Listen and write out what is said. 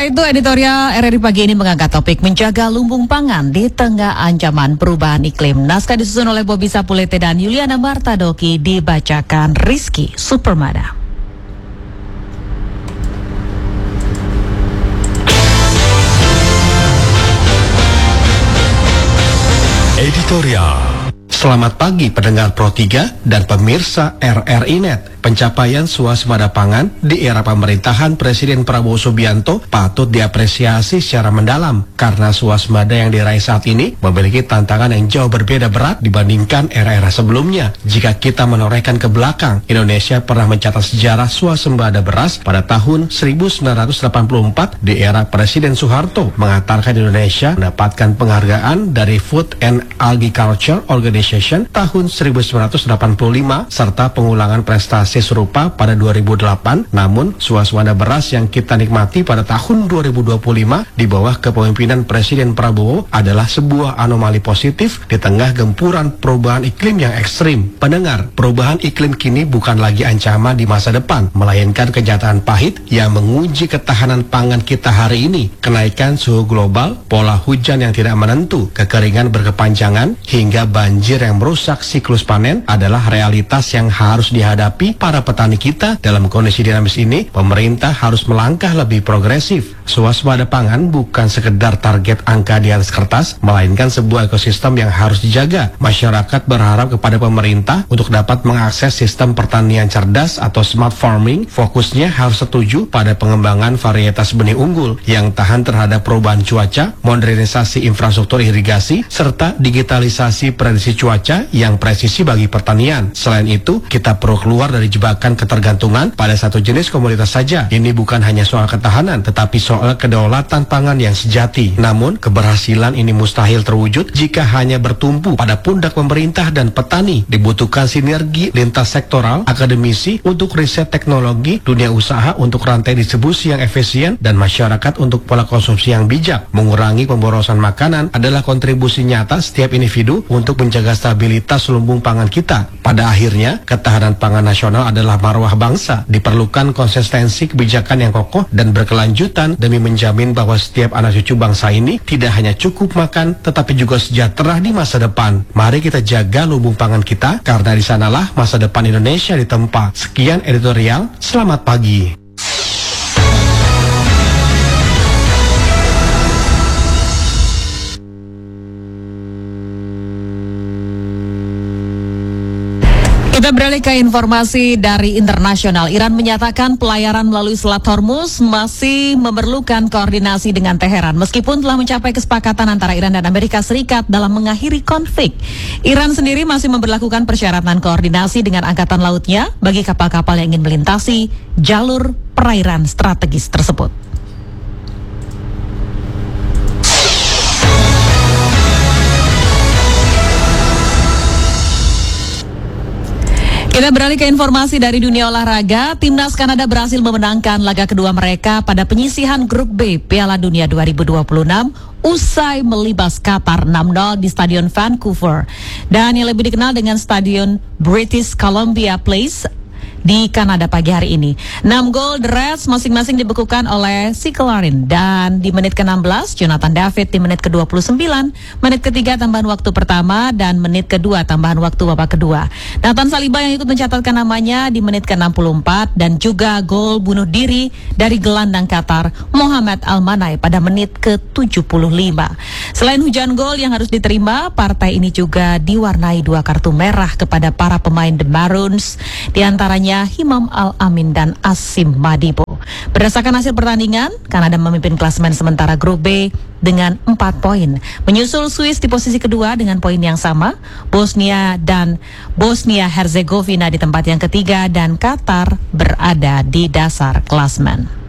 Untuk itu, editorial RRI pagi ini mengangkat topik menjaga lumbung pangan di tengah ancaman perubahan iklim. Naskah disusun oleh Bobi Sapulete dan Yuliana Martadoki, dibacakan Rizky Supermana. Editorial. Selamat pagi pendengar Pro 3 dan pemirsa RRI Net. Pencapaian swasembada pangan di era pemerintahan Presiden Prabowo Subianto patut diapresiasi secara mendalam karena swasembada yang diraih saat ini memiliki tantangan yang jauh berbeda berat dibandingkan era-era sebelumnya. Jika kita menorehkan ke belakang, Indonesia pernah mencatat sejarah swasembada beras pada tahun 1984 di era Presiden Soeharto mengantarkan Indonesia mendapatkan penghargaan dari Food and Agriculture Organization tahun 1985 serta pengulangan prestasi serupa pada 2008. Namun swasembada beras yang kita nikmati pada tahun 2025 di bawah kepemimpinan Presiden Prabowo adalah sebuah anomali positif di tengah gempuran perubahan iklim yang ekstrim. Pendengar, perubahan iklim kini bukan lagi ancaman di masa depan, melainkan kenyataan pahit yang menguji ketahanan pangan kita hari ini. Kenaikan suhu global, pola hujan yang tidak menentu, kekeringan berkepanjangan, hingga banjir yang merusak siklus panen adalah realitas yang harus dihadapi para petani kita. Dalam kondisi dinamis ini, pemerintah harus melangkah lebih progresif. Swasembada pangan bukan sekedar target angka di atas kertas, melainkan sebuah ekosistem yang harus dijaga. Masyarakat berharap kepada pemerintah untuk dapat mengakses sistem pertanian cerdas atau smart farming. Fokusnya harus setuju pada pengembangan varietas benih unggul yang tahan terhadap perubahan cuaca, modernisasi infrastruktur irigasi, serta digitalisasi prediksi cuaca yang presisi bagi pertanian. Selain itu, kita perlu keluar dari jebakan ketergantungan pada satu jenis komoditas saja. Ini bukan hanya soal ketahanan, tetapi soal kedaulatan pangan yang sejati. Namun, keberhasilan ini mustahil terwujud jika hanya bertumpu pada pundak pemerintah dan petani. Dibutuhkan sinergi lintas sektoral, akademisi untuk riset teknologi, dunia usaha untuk rantai distribusi yang efisien, dan masyarakat untuk pola konsumsi yang bijak. Mengurangi pemborosan makanan adalah kontribusi nyata setiap individu untuk menjaga stabilitas lumbung pangan kita. Pada akhirnya, ketahanan pangan nasional adalah marwah bangsa. Diperlukan konsistensi kebijakan yang kokoh dan berkelanjutan demi menjamin bahwa setiap anak cucu bangsa ini tidak hanya cukup makan, tetapi juga sejahtera di masa depan. Mari kita jaga lumbung pangan kita, karena di sanalah masa depan Indonesia ditempa. Sekian editorial, selamat pagi. Kita beralih ke informasi dari internasional. Iran menyatakan pelayaran melalui Selat Hormuz masih memerlukan koordinasi dengan Teheran meskipun telah mencapai kesepakatan antara Iran dan Amerika Serikat dalam mengakhiri konflik. Iran sendiri masih memberlakukan persyaratan koordinasi dengan angkatan lautnya bagi kapal-kapal yang ingin melintasi jalur perairan strategis tersebut. Kita beralih ke informasi dari dunia olahraga. Timnas Kanada berhasil memenangkan laga kedua mereka pada penyisihan grup B Piala Dunia 2026 usai melibas Qatar 6-0 di Stadion Vancouver dan yang lebih dikenal dengan Stadion British Columbia Place di Kanada pagi hari ini. 6 gol The Reds masing-masing dibekukan oleh Sikelarin, dan di menit ke-16 Jonathan David di menit ke-29, menit ketiga tambahan waktu pertama, dan menit kedua tambahan waktu babak kedua. Nathan Saliba yang ikut mencatatkan namanya di menit ke-64, dan juga gol bunuh diri dari gelandang Qatar Mohamed Al-Manai pada menit ke-75. Selain hujan gol yang harus diterima, partai ini juga diwarnai 2 kartu merah kepada para pemain The Maroons, di antaranya Himam Al-Amin dan Asim Madibo. Berdasarkan hasil pertandingan, Kanada memimpin klasemen sementara grup B dengan 4 poin. Menyusul Swiss di posisi kedua dengan poin yang sama, Bosnia dan Bosnia Herzegovina di tempat yang ketiga, dan Qatar berada di dasar klasemen.